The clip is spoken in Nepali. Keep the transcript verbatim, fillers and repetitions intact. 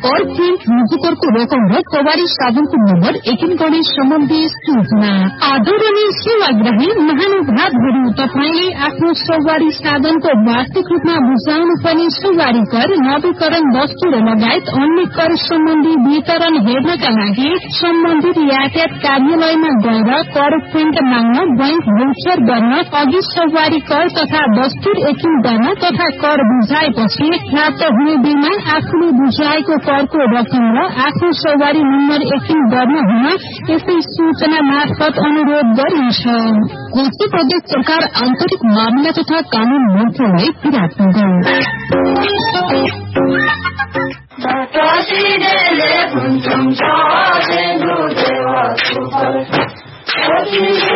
कर प्रिन्ट मुजुकरको रकम र सवारी साधनको नम्बर एकिन गर्ने सम्बन्धी सूचना। आदरणीय सेवाग्राही महानुभावहरू, तपाईले आफ्नो सवारी साधनको वार्षिक रूपमा बुझाउनु पर्ने सवारी कर, नवीकरण वस्तु र लगायत अन्य कर सम्बन्धी वितरण हेर्नका लागि सम्बन्धित यातायात कार्यालयमा गएर कर प्रिन्ट माग्न, बैंक भौचर गर्न, अघि सवारी कर तथा दस्तुर एकिन गर्न तथा कर बुझाएपछि प्राप्त हुने बिलमा आफूले बुझाएको करको रकम र आफ्नो सवारी नम्बर एकिन गर्न हुन यस्तै सूचना मार्फत अनुरोध गरिन्छ। कोशी प्रदेश सरकार आन्तरिक मामला तथा कानून मन्त्रालय विराटनगर।